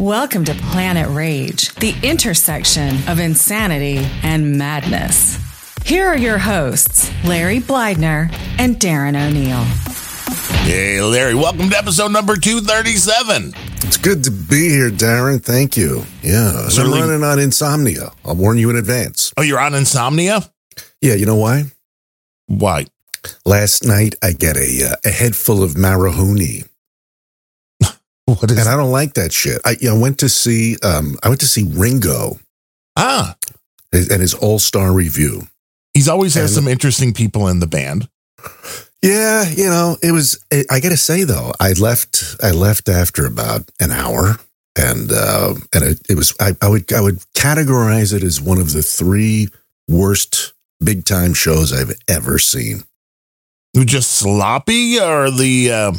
Welcome to Planet Rage, the intersection of insanity and madness. Here are your hosts, Larry Blydner and Darren O'Neill. Hey, Larry, welcome to episode number 237. It's good to be here, Darren. Thank you. Yeah, I'm running on insomnia. I'll warn you in advance. Oh, you're on insomnia? Yeah, you know why? Why? Last night, I get a head full of marahuni. What is and I don't like that shit. I went to see Ringo. And his All-Star Review. He's always has some interesting people in the band. Yeah, it was. I got to say though, I left after about an hour, and it was. I would categorize it as one of the 3 worst big time shows I've ever seen. Just sloppy, or the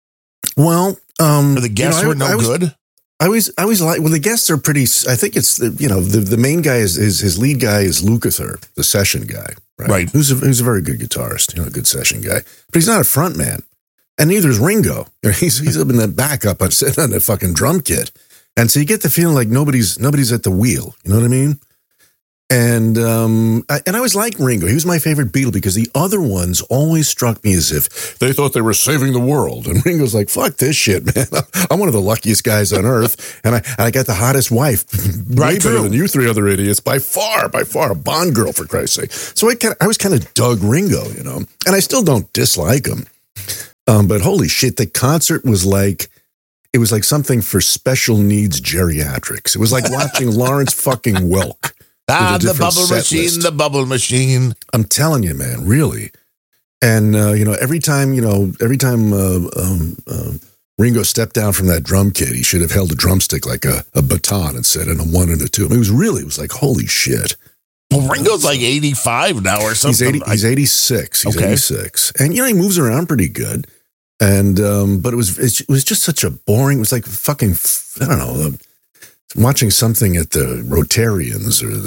the guests were no good. I always like, the guests are pretty. I think it's the main guy is his lead guy is Lukather, the session guy, right? Who's a very good guitarist, a good session guy, but he's not a front man, and neither is Ringo. He's up in the backup and sitting on the fucking drum kit, and so you get the feeling like nobody's at the wheel. You know what I mean? And I always liked Ringo. He was my favorite Beatle because the other ones always struck me as if they thought they were saving the world. And Ringo's like, fuck this shit, man. I'm one of the luckiest guys on earth. And I got the hottest wife. Way better than you 3 other idiots. By far, a Bond girl, for Christ's sake. So I was kind of dug Ringo, And I still don't dislike him. But holy shit, the concert was like, it was like something for special needs geriatrics. It was like watching Lawrence fucking Welk. The bubble machine. I'm telling you, man, really. And, every time Ringo stepped down from that drum kit, he should have held a drumstick like a baton and said, and a 1 and a 2. I mean, it was like, holy shit. Well, Ringo's like 85 now or something. He's 86. He's 86. And, he moves around pretty good. And, but it was just such a boring, it was like fucking, I don't know, watching something at the Rotarians or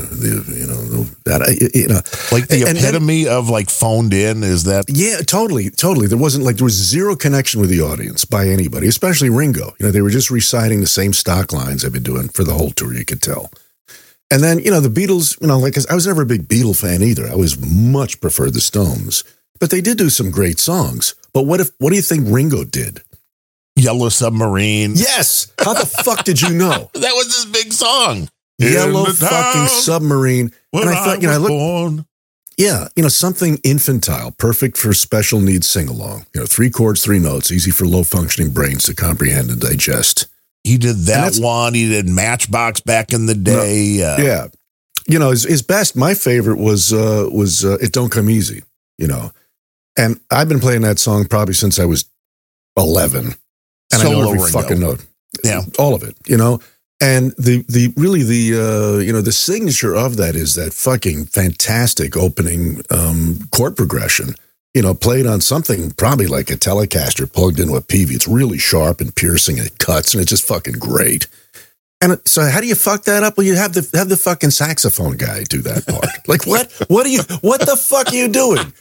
like the epitome of like phoned in. Is that? Yeah, totally. There was zero connection with the audience by anybody, especially Ringo. They were just reciting the same stock lines they've been doing for the whole tour. You could tell. And then, the Beatles, I was never a big Beatle fan either. I was much preferred the Stones, but they did do some great songs. But what do you think Ringo did? Yellow Submarine. Yes. How the fuck did you know? That was his big song. Yellow fucking Submarine. And I thought, I looked born. Yeah, something infantile, perfect for special needs sing-along. 3 chords, 3 notes, easy for low-functioning brains to comprehend and digest. He did that one. He did Matchbox back in the day. Yeah. His best, my favorite was It Don't Come Easy, And I've been playing that song probably since I was 11. And I know every fucking note. Yeah. All of it, And the signature of that is that fucking fantastic opening chord progression, played on something probably like a Telecaster plugged into a PV. It's really sharp and piercing and it cuts and it's just fucking great. And so how do you fuck that up? Well, you have the fucking saxophone guy do that part. Like what? What the fuck are you doing?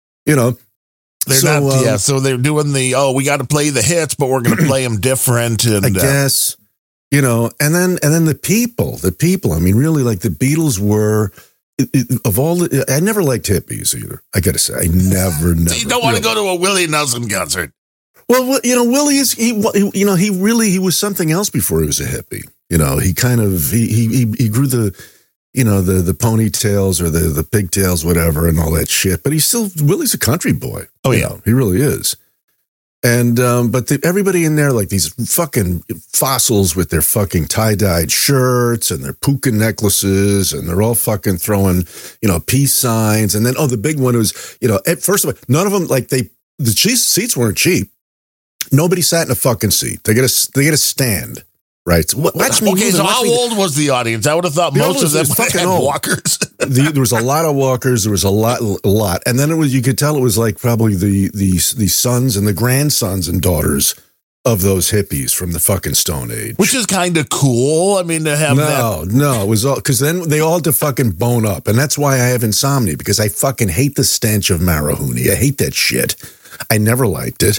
So they're doing we got to play the hits, but we're going to play them different. And I guess, and then the people, I mean, really, like the Beatles were, I never liked hippies either. I got to say, I never. So you don't want to go to a Willie Nelson concert. Well, Willie he was something else before he was a hippie. He kind of, he grew the ponytails or the pigtails, whatever, and all that shit. But Willie's a country boy. Oh, yeah. He really is. And, but everybody in there, like these fucking fossils with their fucking tie-dyed shirts and their puka necklaces, and they're all fucking throwing, peace signs. And then, the big one was, first of all, none of them, the seats weren't cheap. Nobody sat in a fucking seat. They get a stand. Right. So how old was the audience? I would have thought most of them had walkers. There was a lot of walkers. There was a lot. And then you could tell it was like probably the sons and the grandsons and daughters of those hippies from the fucking Stone Age. Which is kind of cool. I mean, to have that. No, it was all, because then they all had to fucking bone up. And that's why I have insomnia, because I fucking hate the stench of marahuni. I hate that shit. I never liked it.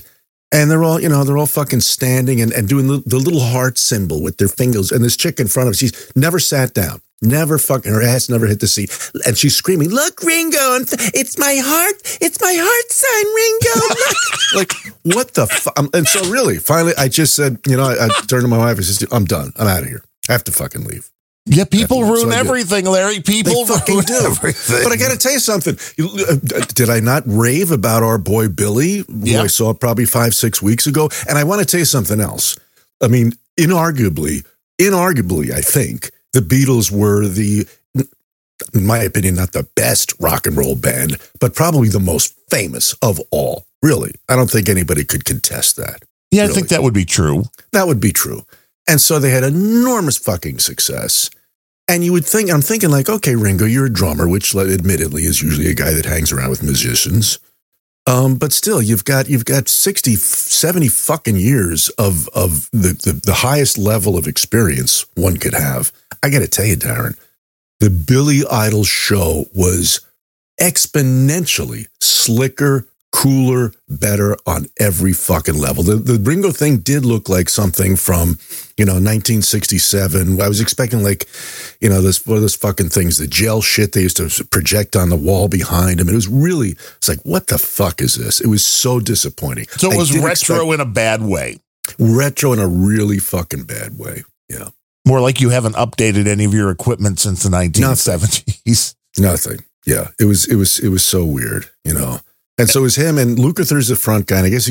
And they're all fucking standing and doing the little heart symbol with their fingers. And this chick in front of us, she's never sat down. Never fucking, her ass never hit the seat. And she's screaming, look, Ringo, it's my heart sign, Ringo. Like, what the fuck? And so really, finally, I just said, I turned to my wife and said, I'm done. I'm out of here. I have to fucking leave. Yeah, people ruin everything, Larry. People fucking do everything. But I got to tell you something. Did I not rave about our boy Billy, who I saw probably 5-6 weeks ago? And I want to tell you something else. I mean, inarguably, I think the Beatles were in my opinion, not the best rock and roll band, but probably the most famous of all. Really, I don't think anybody could contest that. Yeah, really. I think that would be true. That would be true. And so they had enormous fucking success. And you would think, I'm thinking like, okay, Ringo, you're a drummer, which admittedly is usually a guy that hangs around with musicians. But still, you've got 60, 70 fucking years of the highest level of experience one could have. I got to tell you, Darren, the Billy Idol show was exponentially slicker, cooler, better on every fucking level. The Ringo thing did look like something from, 1967. I was expecting those fucking things, the gel shit they used to project on the wall behind him. It's like, what the fuck is this? It was so disappointing. So it was retro in a bad way. Retro in a really fucking bad way. Yeah. More like you haven't updated any of your equipment since the 1970s. Nothing. Yeah. It was so weird, And so it was him, and Lukather's the front guy, and I guess